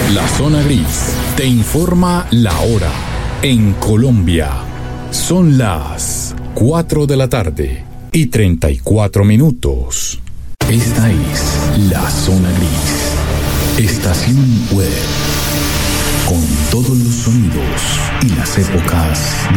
La Zona Gris te informa la hora. En Colombia son las 4 de la tarde y 34 minutos. Esta es La Zona Gris, estación web, con todos los sonidos y las épocas